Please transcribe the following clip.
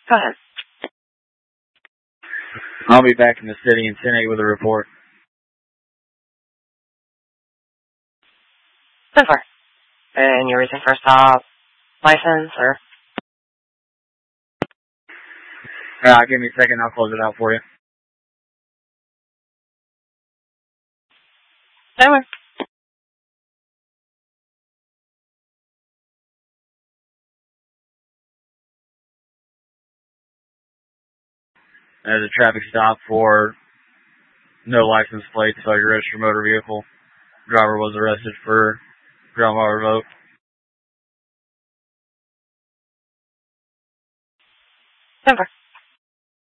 Go ahead. I'll be back in the city in 10-8 with a report. So far. And your reason for stop, license, or? Give me a second, I'll close it out for you. Anyway. There's a traffic stop for no license plate, so your registered motor vehicle. Driver was arrested for ground law revoke. Denver.